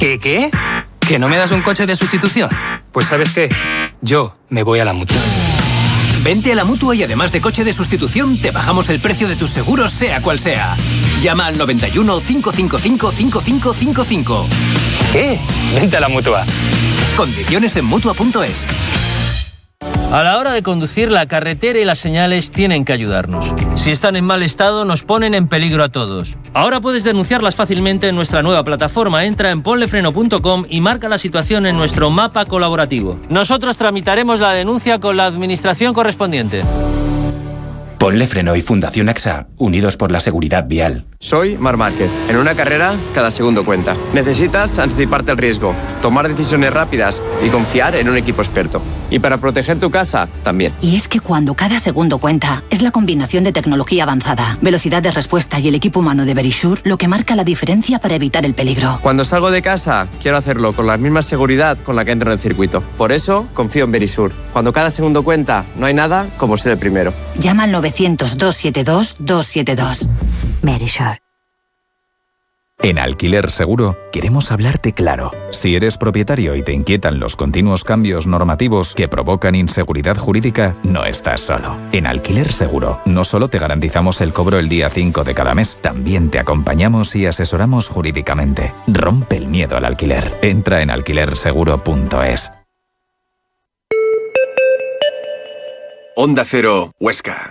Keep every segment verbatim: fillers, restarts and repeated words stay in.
¿Qué, qué? ¿Que no me das un coche de sustitución? Pues ¿sabes qué? Yo me voy a la Mutua. Vente a la Mutua y además de coche de sustitución, te bajamos el precio de tus seguros, sea cual sea. Llama al noventa y uno, cinco cinco cinco, cinco cinco cinco cinco. ¿Qué? Vente a la Mutua. Condiciones en Mutua punto es. A la hora de conducir, la carretera y las señales tienen que ayudarnos. Si están en mal estado, nos ponen en peligro a todos. Ahora puedes denunciarlas fácilmente en nuestra nueva plataforma. Entra en ponlefreno punto com y marca la situación en nuestro mapa colaborativo. Nosotros tramitaremos la denuncia con la administración correspondiente. Ponle Freno y Fundación AXA, unidos por la seguridad vial. Soy Marc Márquez. En una carrera, cada segundo cuenta. Necesitas anticiparte al riesgo, tomar decisiones rápidas y confiar en un equipo experto. Y para proteger tu casa, también. Y es que cuando cada segundo cuenta, es la combinación de tecnología avanzada, velocidad de respuesta y el equipo humano de Verisure lo que marca la diferencia para evitar el peligro. Cuando salgo de casa, quiero hacerlo con la misma seguridad con la que entro en el circuito. Por eso, confío en Verisure. Cuando cada segundo cuenta, no hay nada como ser el primero. Llama al novecientos, doscientos setenta y dos, doscientos setenta y dos. Verisure. En Alquiler Seguro queremos hablarte claro. Si eres propietario y te inquietan los continuos cambios normativos que provocan inseguridad jurídica, no estás solo. En Alquiler Seguro no solo te garantizamos el cobro el día cinco de cada mes, también te acompañamos y asesoramos jurídicamente. Rompe el miedo al alquiler. Entra en alquiler seguro punto es. Onda Cero, Huesca.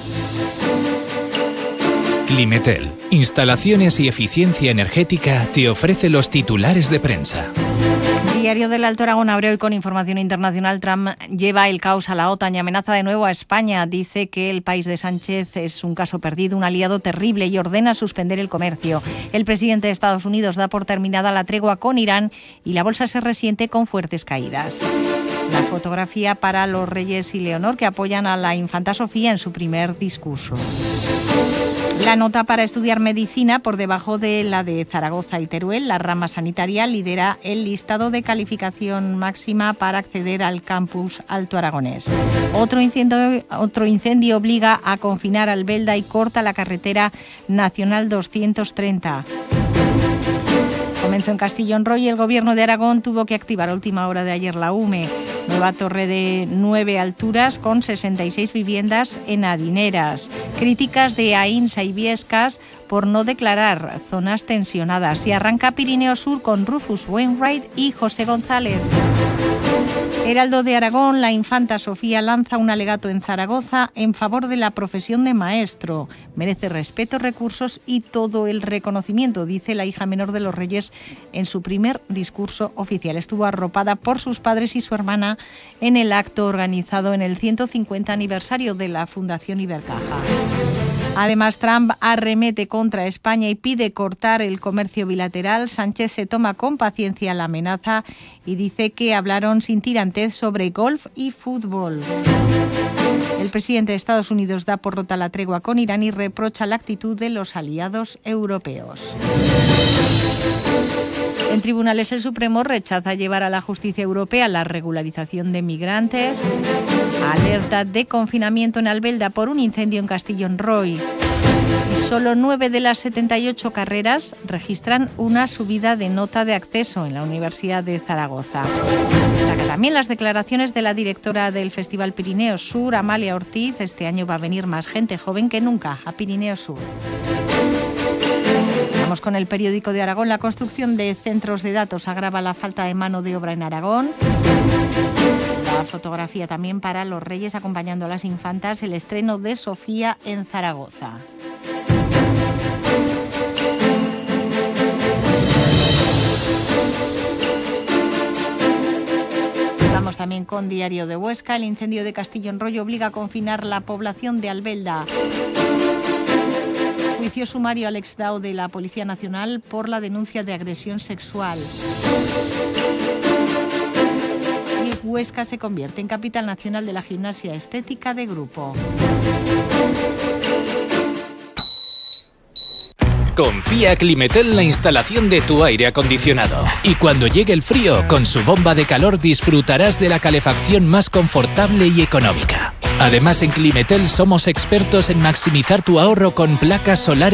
Climetel, instalaciones y eficiencia energética, te ofrece los titulares de prensa. Diario del Alto Aragón abre hoy con información internacional. Trump lleva el caos a la OTAN y amenaza de nuevo a España. Dice que el país de Sánchez es un caso perdido, un aliado terrible, y ordena suspender el comercio. El presidente de Estados Unidos da por terminada la tregua con Irán y la bolsa se resiente con fuertes caídas. La fotografía para los reyes y Leonor, que apoyan a la infanta Sofía en su primer discurso. La nota para estudiar medicina por debajo de la de Zaragoza y Teruel. La rama sanitaria lidera el listado de calificación máxima para acceder al campus Alto Aragonés. Otro incendio, otro incendio obliga a confinar Albelda y corta la carretera nacional doscientos treinta. Comenzó en Castellón Roy y el Gobierno de Aragón tuvo que activar a última hora de ayer la U M E. Nueva torre de nueve alturas con sesenta y seis viviendas en Adineras. Críticas de Aínsa y Biescas por no declarar zonas tensionadas. Y arranca Pirineo Sur con Rufus Wainwright y José González. Heraldo de Aragón, la infanta Sofía lanza un alegato en Zaragoza en favor de la profesión de maestro. Merece respeto, recursos y todo el reconocimiento, dice la hija menor de los reyes en su primer discurso oficial. Estuvo arropada por sus padres y su hermana en el acto organizado en el ciento cincuenta aniversario de la Fundación Ibercaja. Además, Trump arremete contra España y pide cortar el comercio bilateral. Sánchez se toma con paciencia la amenaza y dice que hablaron sin tirantez sobre golf y fútbol. El presidente de Estados Unidos da por rota la tregua con Irán y reprocha la actitud de los aliados europeos. En tribunales, el Supremo rechaza llevar a la justicia europea la regularización de migrantes. Alerta de confinamiento en Albelda por un incendio en Castellón Roy. Y solo nueve de las setenta y ocho carreras registran una subida de nota de acceso en la Universidad de Zaragoza. Destaca también las declaraciones de la directora del Festival Pirineo Sur, Amalia Ortiz. Este año va a venir más gente joven que nunca a Pirineo Sur. Vamos con el periódico de Aragón. La construcción de centros de datos agrava la falta de mano de obra en Aragón. La fotografía también para los reyes acompañando a las infantas. El estreno de Sofía en Zaragoza. Vamos también con Diario de Huesca. El incendio de Castellón Roy obliga a confinar la población de Albelda. Juicio sumario al exdao de la Policía Nacional por la denuncia de agresión sexual. Y Huesca se convierte en capital nacional de la gimnasia estética de grupo. Confía Climetel la instalación de tu aire acondicionado. Y cuando llegue el frío, con su bomba de calor disfrutarás de la calefacción más confortable y económica. Además, en Climetel somos expertos en maximizar tu ahorro con placas solares